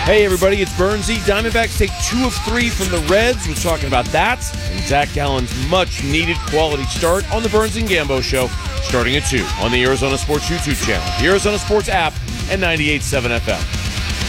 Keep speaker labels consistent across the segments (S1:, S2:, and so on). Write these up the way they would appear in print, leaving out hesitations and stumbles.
S1: Hey everybody, it's Burnsy. Diamondbacks take 2 of 3 from the Reds. We're talking about that and Zach Gallen's much-needed quality start on the Burns and Gambo Show, starting at 2 on the Arizona Sports YouTube channel, the Arizona Sports app, and 98.7 FM.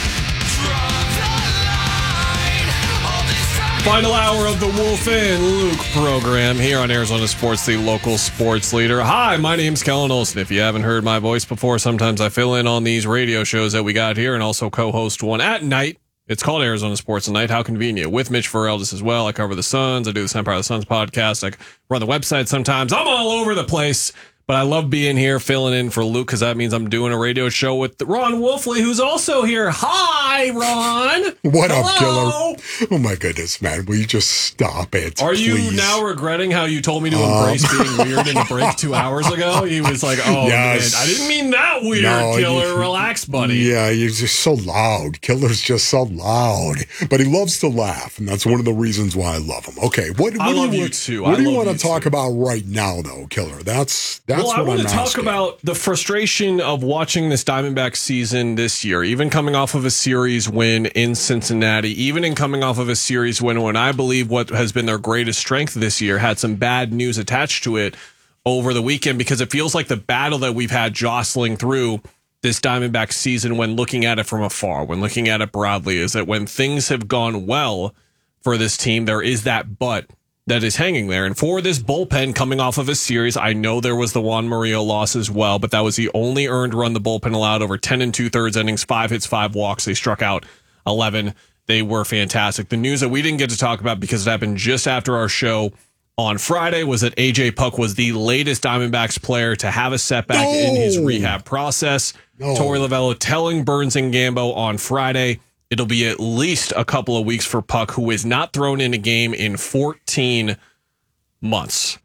S2: Final hour of the Wolf and Luke program here on Arizona Sports, the local sports leader. Hi, my name's Kellen Olson. If you haven't heard my voice before, sometimes I fill in on these radio shows that we got here and also co-host one at night. It's called Arizona Sports at Night. How convenient. With Mitch Ferreldis as well. I cover the Suns. I do the Empire of the Suns podcast. I run the website sometimes. I'm all over the place. But I love being here, filling in for Luke, because that means I'm doing a radio show with Ron Wolfley, who's also here. Hi, Ron.
S3: What
S2: Hello.
S3: up, killer? Oh, my goodness, man. Will you just stop it,
S2: Are you
S3: please?
S2: now regretting how you told me to embrace being weird in the break 2 hours ago? He was like, oh,
S3: Yes.
S2: man, I didn't mean that weird, Killer. Relax, buddy.
S3: Yeah, you're just so loud. Killer's just so loud. But he loves to laugh, and that's one of the reasons why I love him. Okay, what
S2: I
S3: do
S2: love
S3: you,
S2: you, too.
S3: What
S2: I
S3: do you
S2: love
S3: want
S2: you,
S3: to talk
S2: too.
S3: about right now, though, Killer? That's
S2: Well, I
S3: what
S2: want
S3: I'm
S2: to talk
S3: asking.
S2: about the frustration of watching this Diamondback season this year, even coming off of a series win in Cincinnati, even in coming off of a series win when I believe what has been their greatest strength this year had some bad news attached to it over the weekend, because it feels like the battle that we've had jostling through this Diamondback season when looking at it from afar, when looking at it broadly, is that when things have gone well for this team, there is that but that is hanging there. And for this bullpen coming off of a series, I know there was the Juan Murillo loss as well, but that was the only earned run the bullpen allowed over 10 2/3 innings, 5 hits, 5 walks. They struck out 11. They were fantastic. The news that we didn't get to talk about because it happened just after our show on Friday was that AJ Puk was the latest Diamondbacks player to have a setback in his rehab process. Torey Lovullo telling Burns and Gambo on Friday it'll be at least a couple of weeks for Puk, who is not thrown in a game in 14 months.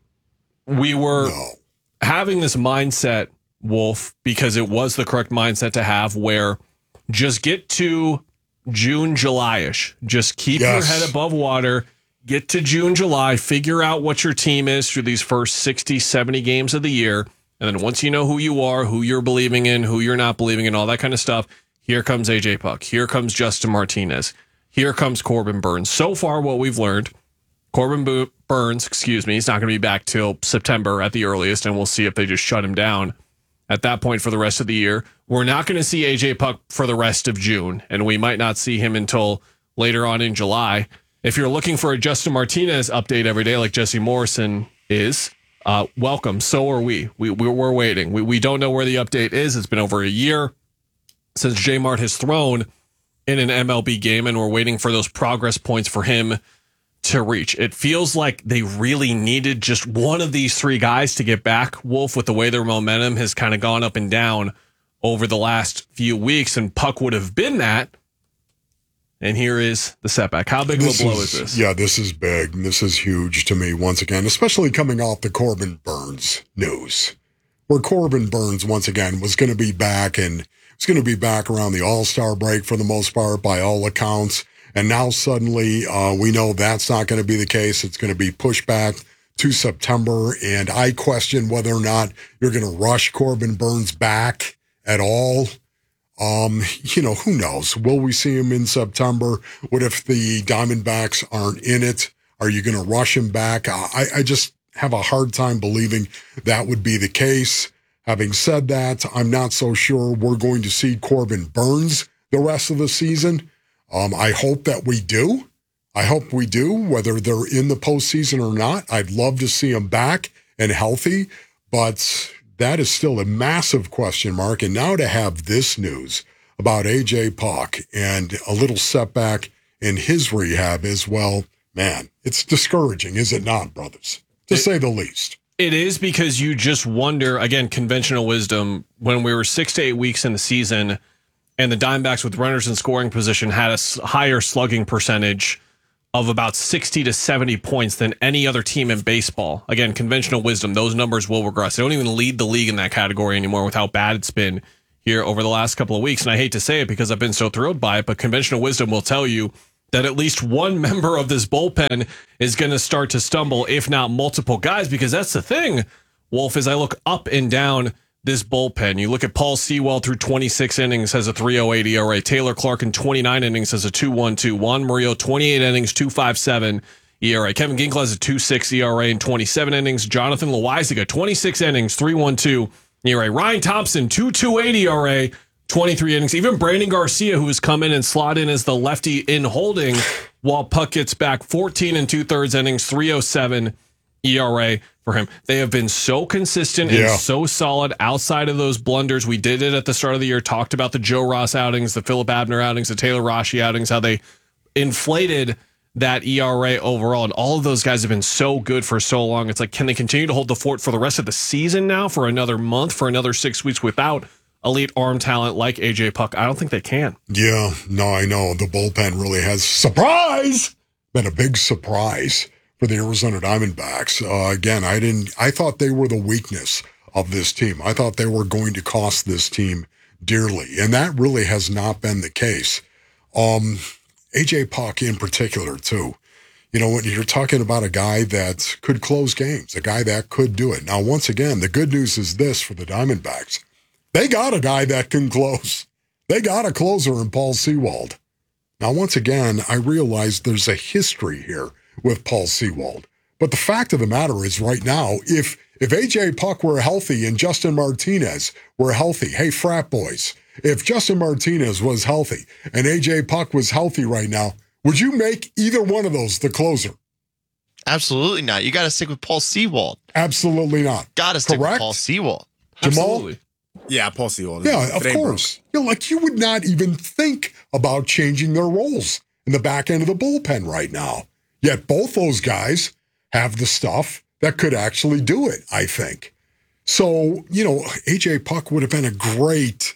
S2: We were having this mindset, Wolf, because it was the correct mindset to have, where just get to June, July-ish. Just keep your head above water. Get to June, July. Figure out what your team is through these first 60, 70 games of the year. And then once you know who you are, who you're believing in, who you're not believing in, all that kind of stuff, here comes AJ Puk. Here comes Justin Martinez. Here comes Corbin Burns. So far, what we've learned, Corbin Burns, he's not going to be back till September at the earliest, and we'll see if they just shut him down at that point for the rest of the year. We're not going to see AJ Puk for the rest of June, and we might not see him until later on in July. If you're looking for a Justin Martinez update every day like Jesse Morrison is, welcome. So are we. We're waiting. We don't know where the update is. It's been over a year since J Mart has thrown in an MLB game, and we're waiting for those progress points for him to reach. It feels like they really needed just one of these 3 guys to get back, Wolf, with the way their momentum has kind of gone up and down over the last few weeks, and Puk would have been that. And here is the setback. How big of a blow is this?
S3: Yeah, this is big. This is huge to me once again, especially coming off the Corbin Burns news, where Corbin Burns once again was going to be back, and it's going to be back around the All-Star break for the most part, by all accounts. And now suddenly we know that's not going to be the case. It's going to be pushed back to September. And I question whether or not you're going to rush Corbin Burns back at all. Who knows? Will we see him in September? What if the Diamondbacks aren't in it? Are you going to rush him back? I just have a hard time believing that would be the case. Having said that, I'm not so sure we're going to see Corbin Burns the rest of the season. I hope that we do. I hope we do, whether they're in the postseason or not. I'd love to see him back and healthy, but that is still a massive question mark. And now to have this news about AJ Puk and a little setback in his rehab as well, man, it's discouraging, is it not, brothers? To say the least.
S2: It is, because you just wonder, again, conventional wisdom, when we were 6 to 8 weeks in the season and the Diamondbacks with runners in scoring position had a higher slugging percentage of about 60 to 70 points than any other team in baseball. Again, conventional wisdom, those numbers will regress. They don't even lead the league in that category anymore with how bad it's been here over the last couple of weeks. And I hate to say it because I've been so thrilled by it, but conventional wisdom will tell you that at least one member of this bullpen is going to start to stumble, if not multiple guys, because that's the thing, Wolf, as I look up and down this bullpen. You look at Paul Sewald through 26 innings has a 3.08 ERA. Taylor Clark in 29 innings has a 2.12. Juan Murillo 28 innings 2.57 ERA. Kevin Ginkel has a 2.6 ERA in 27 innings. Jonathan Loaisiga 26 innings 3.12 ERA. Ryan Thompson 2.28 ERA 23 innings. Even Brandon Garcia, who has come in and slot in as the lefty in holding while Puck gets back, 14 2/3 innings 3.07 ERA for him. They have been so consistent and so solid outside of those blunders. We did it at the start of the year, talked about the Joe Ross outings, the Phillip Abner outings, the Taylor Rashi outings, how they inflated that ERA overall. And all of those guys have been so good for so long. It's like, can they continue to hold the fort for the rest of the season now, for another month, for another 6 weeks without elite arm talent like AJ Puck? I don't think they can.
S3: Yeah, no, I know. The bullpen really has, surprise, been a big surprise for the Arizona Diamondbacks. Again, I thought they were the weakness of this team. I thought they were going to cost this team dearly, and that really has not been the case. AJ Puck in particular, too. You know, when you're talking about a guy that could close games, a guy that could do it. Now, once again, the good news is this for the Diamondbacks. They got a guy that can close. They got a closer in Paul Sewald. Now, once again, I realize there's a history here with Paul Sewald. But the fact of the matter is right now, if AJ Puck were healthy and Justin Martinez were healthy, hey, frat boys, if Justin Martinez was healthy and AJ Puck was healthy right now, would you make either one of those the closer?
S4: Absolutely not. You got to stick with Paul Sewald.
S3: Absolutely not.
S4: Got to stick with Paul Sewald.
S3: Jamal?
S2: Absolutely.
S5: Yeah, Paul Sewald.
S3: Yeah, of course. You would not even think about changing their roles in the back end of the bullpen right now. Yet both those guys have the stuff that could actually do it, I think. So, AJ Puck would have been a great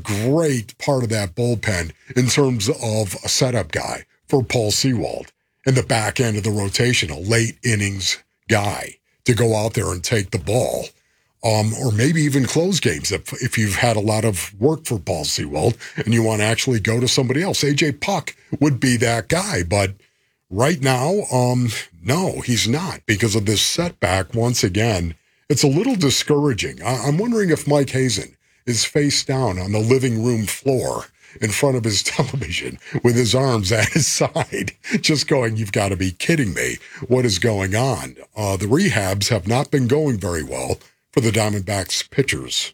S3: part of that bullpen in terms of a setup guy for Paul Sewald in the back end of the rotation, a late innings guy to go out there and take the ball. Or maybe even close games if you've had a lot of work for Paul Sewald and you want to actually go to somebody else. AJ Puck would be that guy, but right now, no, he's not because of this setback. Once again, it's a little discouraging. I'm wondering if Mike Hazen is face down on the living room floor in front of his television with his arms at his side, just going, you've got to be kidding me. What is going on? The rehabs have not been going very well for the Diamondbacks pitchers.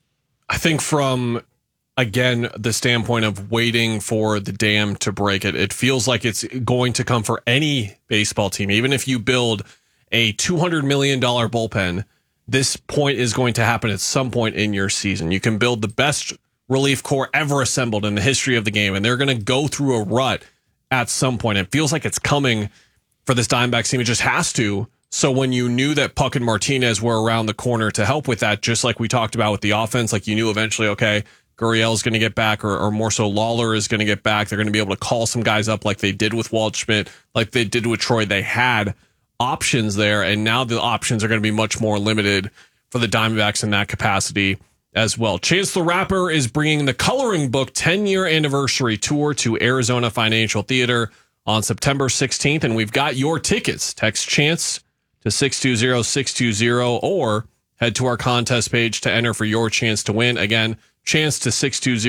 S2: I think from, again, the standpoint of waiting for the dam to break, it feels like it's going to come for any baseball team. Even if you build a $200 million bullpen, this point is going to happen at some point in your season. You can build the best relief corps ever assembled in the history of the game, and they're going to go through a rut at some point. It feels like it's coming for this Diamondbacks team. It just has to. So when you knew that Puck and Martinez were around the corner to help with that, just like we talked about with the offense, like you knew eventually, okay, Gurriel's going to get back, or more so Lawler is going to get back. They're going to be able to call some guys up like they did with Waldschmidt, like they did with Troy. They had options there, and now the options are going to be much more limited for the Diamondbacks in that capacity as well. Chance the Rapper is bringing the Coloring Book 10-year anniversary tour to Arizona Financial Theater on September 16th, and we've got your tickets. Text Chance to 620-620 or head to our contest page to enter for your chance to win. Again, Chance to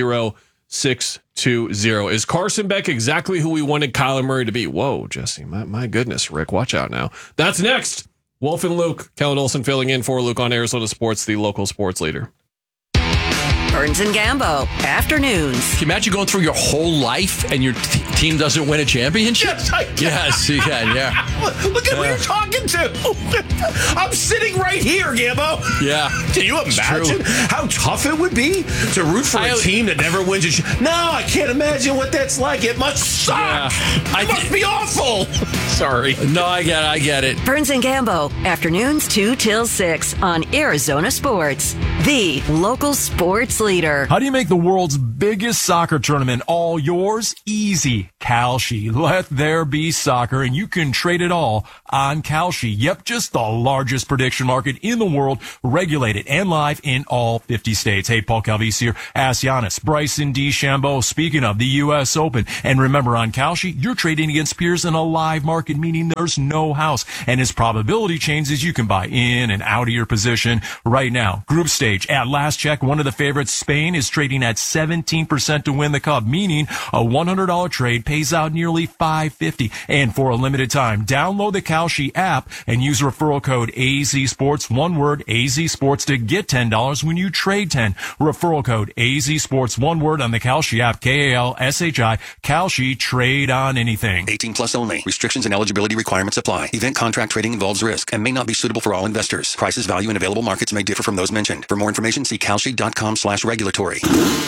S2: 620-620. Is Carson Beck exactly who we wanted Kyler Murray to be? Whoa, Jesse, my goodness, Rick, watch out now. That's next. Wolf and Luke. Kellen Olson filling in for Luke on Arizona Sports, the local sports leader.
S6: Burns and Gambo, afternoons.
S7: Can you imagine going through your whole life and your team doesn't win a championship?
S8: Yes, I can.
S7: Yes, you can, yeah.
S8: Look at who you're talking to. I'm sitting right here, Gambo.
S7: Yeah.
S8: Can you imagine how tough it would be to root for a team that never wins a championship? No, I can't imagine what that's like. It must suck. Yeah. It must be awful. Sorry.
S7: No, I get it.
S6: Burns and Gambo, afternoons 2 till 6 on Arizona Sports, the local sports leader.
S9: How do you make the world's
S5: biggest soccer tournament all yours? Easy. Kalshi. Let there be soccer, and you can trade it all on Kalshi. Yep, just the largest prediction market in the world, regulated and live in all 50 states. Hey, Paul Calvisi here. Ask Giannis, Bryson DeChambeau. Speaking of the U.S. Open. And remember, on Kalshi, you're trading against peers in a live market, meaning there's no house. And as probability changes, you can buy in and out of your position right now. Group stage. At last check, one of the favorites, Spain, is trading at 17% to win the cup, meaning a $100 trade pays out nearly $550. And for a limited time, download the Kalshi app and use referral code AZSports, one word, AZSports, to get $10 when you trade 10. Referral code AZSports, one word, on the Kalshi app, KALSHI, Kalshi, trade on anything.
S9: 18 plus only. Restrictions and eligibility requirements apply. Event contract trading involves risk and may not be suitable for all investors. Prices, value, and available markets may differ from those mentioned. For more information, see kalshi.com/regulatory.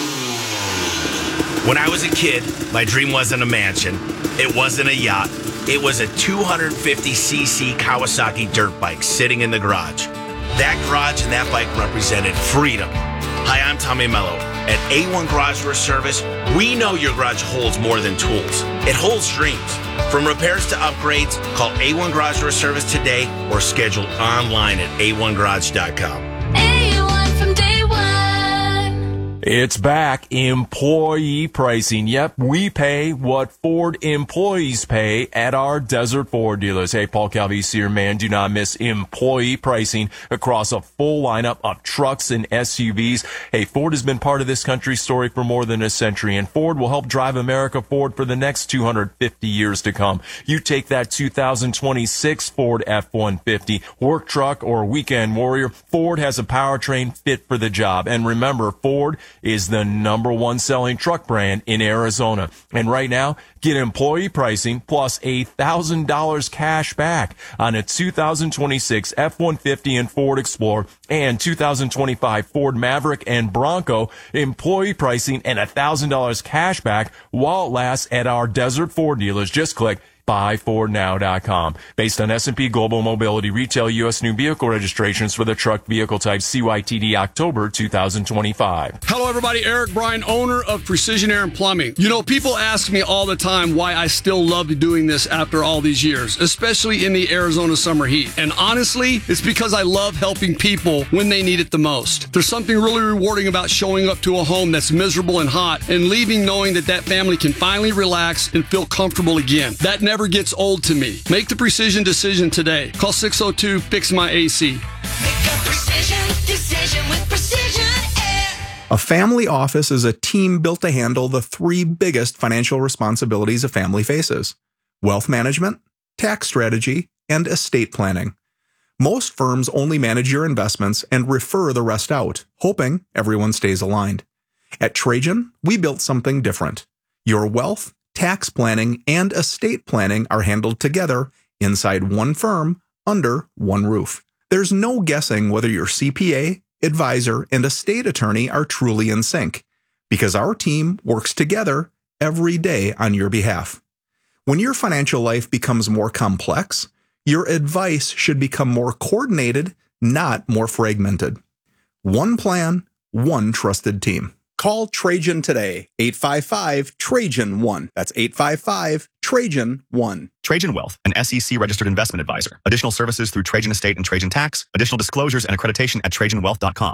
S10: When I was a kid, my dream wasn't a mansion. It wasn't a yacht. It was a 250cc Kawasaki dirt bike sitting in the garage. That garage and that bike represented freedom. Hi, I'm Tommy Mello. At A1 Garage Door Service, we know your garage holds more than tools. It holds dreams. From repairs to upgrades, call A1 Garage Door Service today or schedule online at a1garage.com.
S11: A1 from day one.
S5: It's back. Employee pricing. Yep, we pay what Ford employees pay at our Desert Ford dealers. Hey, Paul Calvisi here, man. Do not miss employee pricing across a full lineup of trucks and SUVs. Hey, Ford has been part of this country's story for more than a century, and Ford will help drive America forward for the next 250 years to come. You take that 2026 Ford F-150, work truck, or weekend warrior, Ford has a powertrain fit for the job. And remember, Ford is the #1 selling truck brand in Arizona. And right now, get employee pricing plus $1,000 cash back on a 2026 F-150 and Ford Explorer and 2025 Ford Maverick and Bronco. Employee pricing and $1,000 cash back while it lasts at our Desert Ford dealers. Just click buyfordnow.com. Based on S&P Global Mobility Retail U.S. new vehicle registrations for the truck vehicle type CYTD October 2025.
S12: Hello, everybody. Eric Bryan, owner of Precision Air and Plumbing. You know, people ask me all the time why I still love doing this after all these years, especially in the Arizona summer heat. And honestly, it's because I love helping people when they need it the most. There's something really rewarding about showing up to a home that's miserable and hot and leaving knowing that that family can finally relax and feel comfortable again. That never gets old to me. Make the precision decision today. Call 602-FIX-MY-AC.
S11: Make a precision decision with Precision Air.
S13: A family office is a team built to handle the 3 biggest financial responsibilities a family faces: wealth management, tax strategy, and estate planning. Most firms only manage your investments and refer the rest out, hoping everyone stays aligned. At Trajan, we built something different. Your wealth, tax planning, and estate planning are handled together inside one firm under one roof. There's no guessing whether your CPA, advisor, and estate attorney are truly in sync, because our team works together every day on your behalf. When your financial life becomes more complex, your advice should become more coordinated, not more fragmented. One plan, one trusted team. Call Trajan today, 855-TRAJAN-1. That's 855-TRAJAN-1.
S14: Trajan Wealth, an SEC-registered investment advisor. Additional services through Trajan Estate and Trajan Tax. Additional disclosures and accreditation at TrajanWealth.com.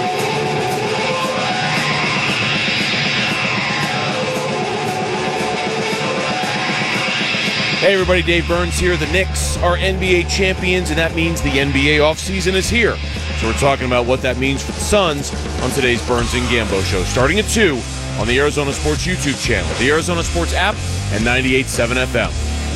S1: Hey everybody, Dave Burns here. The Knicks are NBA champions, and that means the NBA offseason is here. So we're talking about what that means for the Suns on today's Burns and Gambo show, starting at 2 on the Arizona Sports YouTube channel, the Arizona Sports app, and 98.7 FM.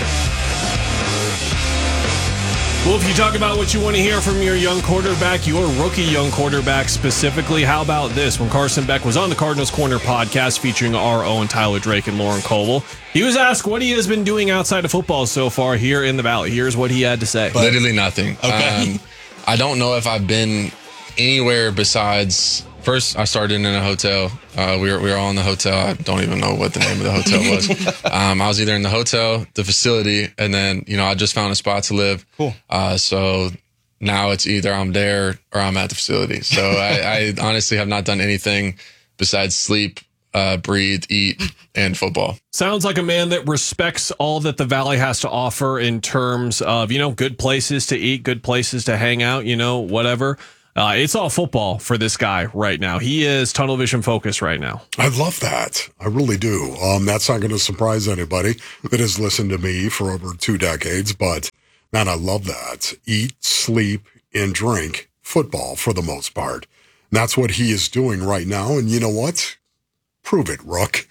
S2: Well, if you talk about what you want to hear from your young quarterback, your rookie young quarterback specifically, how about this? When Carson Beck was on the Cardinals Corner podcast featuring our own Tyler Drake and Lauren Coble, he was asked what he has been doing outside of football so far here in the Valley. Here's what he had to say.
S15: Literally nothing.
S2: Okay.
S15: I don't know if I've been anywhere besides... First, I started in a hotel. We were all in the hotel. I don't even know what the name of the hotel was. I was either in the hotel, the facility, and then, I just found a spot to live.
S16: Cool.
S15: So now it's either I'm there or I'm at the facility. So I honestly have not done anything besides sleep breathe, eat, and football.
S2: Sounds like a man that respects all that the Valley has to offer in terms of, good places to eat, good places to hang out, whatever. It's all football for this guy right now. He is tunnel vision focused right now.
S3: I love that. I really do. That's not going to surprise anybody that has listened to me for over 2 decades, but man, I love that. Eat, sleep, and drink football for the most part. And that's what he is doing right now. And you know what? Prove it, Rook.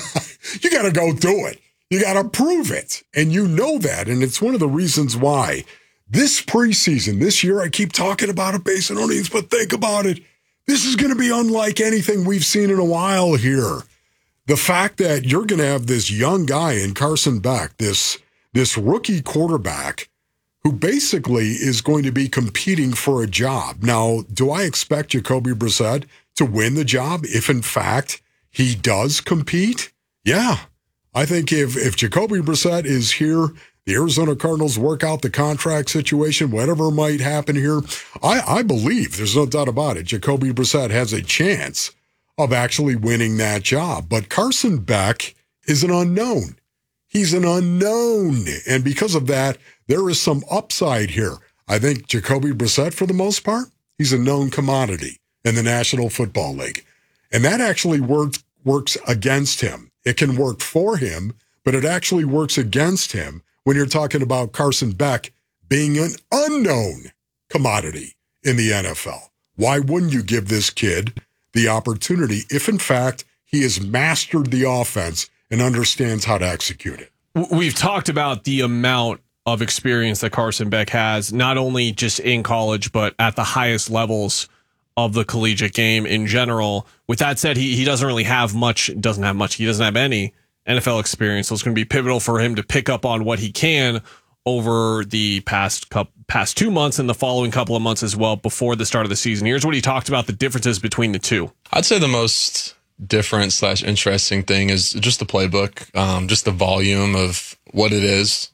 S3: You got to go do it. You got to prove it. And you know that. And it's one of the reasons why this preseason, this year, I keep talking about it, Basinonians, but think about it. This is going to be unlike anything we've seen in a while here. The fact that you're going to have this young guy in Carson Beck, this rookie quarterback, who basically is going to be competing for a job. Now, do I expect Jacoby Brissett to win the job if, in fact, he does compete? Yeah. I think if Jacoby Brissett is here, the Arizona Cardinals work out the contract situation, whatever might happen here, I believe, there's no doubt about it, Jacoby Brissett has a chance of actually winning that job. But Carson Beck is an unknown. He's an unknown. And because of that, there is some upside here. I think Jacoby Brissett, for the most part, he's a known commodity in the National Football League. And that actually works against him. It can work for him, but it actually works against him when you're talking about Carson Beck being an unknown commodity in the NFL. Why wouldn't you give this kid the opportunity if, in fact, he has mastered the offense and understands how to execute it?
S2: We've talked about the amount of experience that Carson Beck has, not only just in college, but at the highest levels of the collegiate game in general. With that said, he doesn't really have much, he doesn't have any NFL experience. So it's going to be pivotal for him to pick up on what he can over the past 2 months and the following couple of months as well before the start of the season. Here's what he talked about the differences between the two.
S15: I'd say the most different / interesting thing is just the playbook, just the volume of what it is.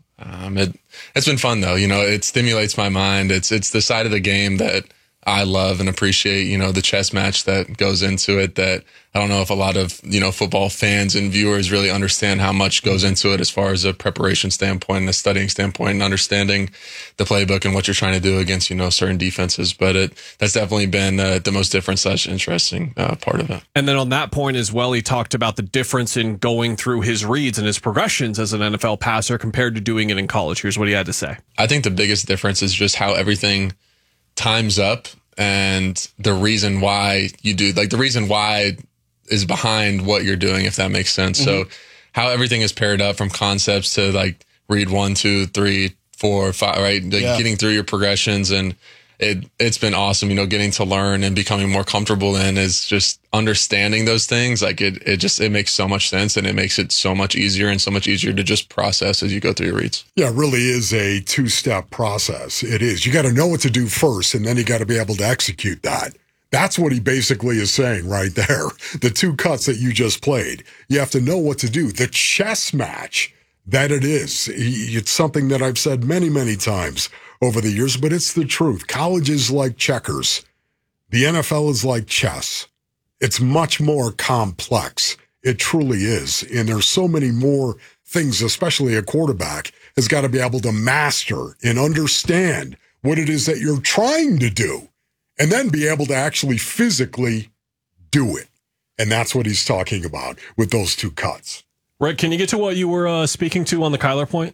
S15: It's been fun though. It stimulates my mind. It's the side of the game that I love and appreciate, the chess match that goes into it that I don't know if a lot of, football fans and viewers really understand how much goes into it as far as a preparation standpoint and a studying standpoint and understanding the playbook and what you're trying to do against, certain defenses. But that's definitely been the most different / interesting part of it.
S2: And then on that point as well, he talked about the difference in going through his reads and his progressions as an NFL passer compared to doing it in college. Here's what he had to say.
S15: I think the biggest difference is just how everything times up and the reason why you do, the reason why is behind what you're doing, if that makes sense. Mm-hmm. So how everything is paired up from concepts to read 1, 2, 3, 4, 5, right? Getting through your progressions, and it's been awesome, getting to learn and becoming more comfortable in is just understanding those things. It makes so much sense, and it makes it so much easier and so much easier to just process as you go through your reads.
S3: Yeah, it really is a 2-step process. It is. You got to know what to do first, and then you got to be able to execute that. That's what he basically is saying right there. The 2 cuts that you just played. You have to know what to do. The chess match that it is. It's something that I've said many, many times over the years, but it's the truth. College is like checkers. The NFL is like chess. It's much more complex. It truly is. And there's so many more things, especially a quarterback has got to be able to master and understand what it is that you're trying to do, and then be able to actually physically do it. And that's what he's talking about with those 2 cuts.
S2: Rick, can you get to what you were speaking to on the Kyler point?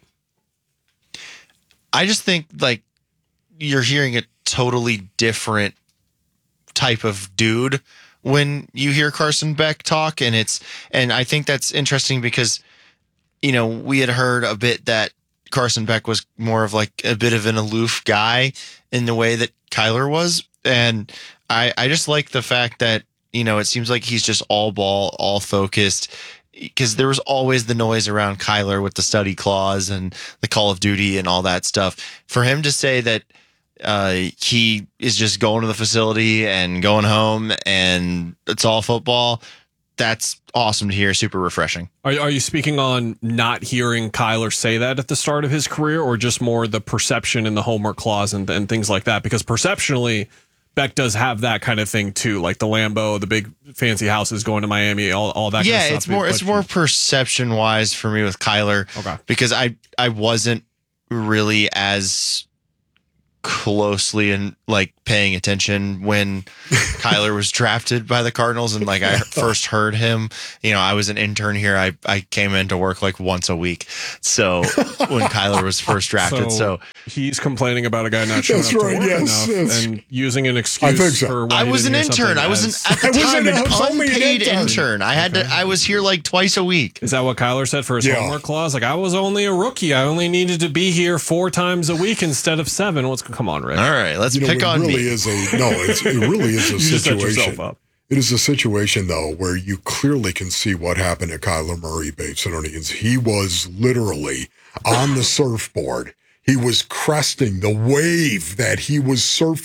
S4: I just think you're hearing a totally different type of dude when you hear Carson Beck talk. And I think that's interesting because, we had heard a bit that Carson Beck was more of a bit of an aloof guy in the way that Kyler was. And I just like the fact that, it seems like he's just all ball, all focused, because there was always the noise around Kyler with the study clause and the Call of Duty and all that stuff. For him to say that he is just going to the facility and going home and it's all football, that's awesome to hear. Super refreshing.
S2: Are you speaking on not hearing Kyler say that at the start of his career, or just more the perception in the homework clause and things like that? Because perceptionally, Beck does have that kind of thing too, like the Lambo, the big fancy houses going to Miami, all that.
S4: Yeah,
S2: kind of stuff.
S4: it's more perception wise for me with Kyler.
S2: Okay,
S4: because I wasn't really as closely and like paying attention when Kyler was drafted by the Cardinals, and like I first heard him, I was an intern here. I came into work like once a week. So when Kyler was first drafted, so
S2: he's complaining about a guy not showing up to work enough and using an excuse for why
S4: I was an intern. I was at the time an unpaid intern. I was here like twice a week.
S2: Is that what Kyler said for his homework clause? Like, I was only a rookie. I only needed to be here 4 times a week instead of 7. Come on, Rick.
S4: All right, let's pick on me.
S3: It really is a
S2: You just set
S3: situation.
S2: yourself up.
S3: It is a situation, though, where you clearly can see what happened to Kyler Murray, Babe Sidonians. He was literally on the surfboard. He was cresting the wave that he was surfing